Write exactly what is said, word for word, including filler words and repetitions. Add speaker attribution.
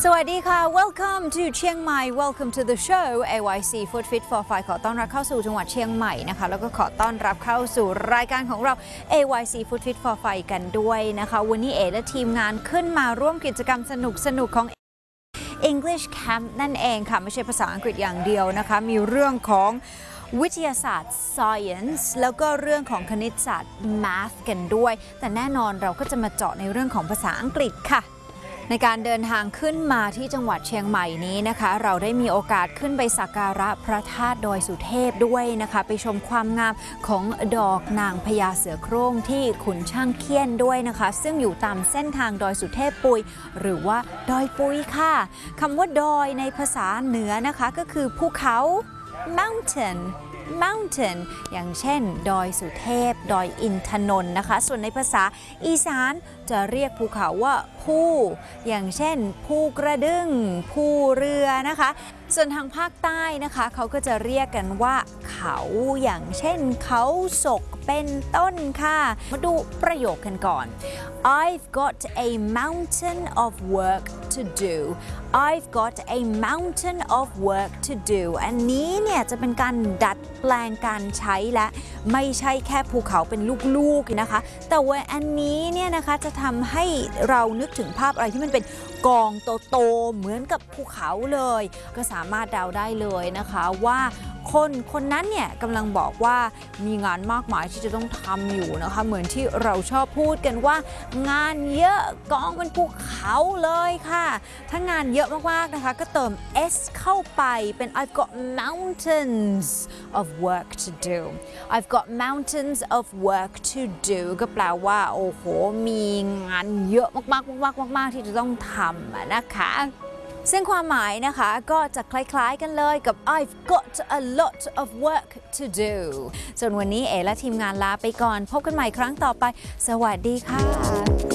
Speaker 1: สวัสดีค่ะ Welcome to เชียงใหม่ Welcome to the show เอ วาย ซี Food Fit for Five ขอต้อนรับเข้าสู่จังหวัดเชียงใหม่นะคะแล้วก็ขอต้อนรับเข้าสู่รายการของเรา เอ วาย ซี Food Fit for Five กันด้วยนะคะวันนี้เอและทีมงานขึ้นมาร่วมกิจกรรมสนุกๆของ English Camp นั่นเองค่ะไม่ใช่ภาษาอังกฤษอย่างเดียวนะคะมีเรื่องของวิทยาศาสตร์ science แล้วก็เรื่องของคณิตศาสตร์ math กันด้วยแต่แน่นอนเราก็จะมาเจาะในเรื่องของภาษาอังกฤษค่ะในการเดินทางขึ้นมาที่จังหวัดเชียงใหม่นี้นะคะเราได้มีโอกาสขึ้นไปสักการะพระธาตุดอยสุเทพด้วยนะคะไปชมความงามของดอกนางพญาเสือโคร่งที่ขุนช่างเคียนด้วยนะคะซึ่งอยู่ตามเส้นทางดอยสุเทพปุยหรือว่าดอยปุยค่ะคำว่าดอยในภาษาเหนือนะคะก็คือภูเขา mountain mountain อย่างเช่นดอยสุเทพดอยอินทนนท์นะคะส่วนในภาษาอีสานจะเรียกภูเขาว่าภูอย่างเช่นภูกระดึงภูเรือนะคะส่วนทางภาคใต้นะคะเขาก็จะเรียกกันว่าเขาอย่างเช่นเขาศกเป็นต้นค่ะมาดูประโยคกันก่อน I've got a mountain of work to do I've got a mountain of work to do อันนี้เนี่ยจะเป็นการดัดแปลงการใช้และไม่ใช่แค่ภูเขาเป็นลูกๆนะคะแต่ว่าอันนี้เนี่ยนะคะจะทำให้เรานึกถึงภาพอะไรที่มันเป็นกองโตๆเหมือนกับภูเขาเลยก็สามารถเดาได้เลยนะคะว่าคนคนนั้นเนี่ยกำลังบอกว่ามีงานมากมายที่จะต้องทำอยู่นะคะเหมือนที่เราชอบพูดกันว่างานเยอะกองเป็นภูเขาเลยค่ะถ้างานเยอะมากๆนะคะก็เติม s เข้าไปเป็น I've got mountains of work to do I've got mountains of work to do ก็แปลว่าโอ้โหมีงานเยอะมากๆมากๆมากๆที่จะต้องทำนะคะซึ่งความหมายนะคะก็จะคล้ายๆกันเลยกับ I've got a lot of work to do ส่วนวันนี้เอและทีมงานลาไปก่อนพบกันใหม่ครั้งต่อไปสวัสดีค่ะ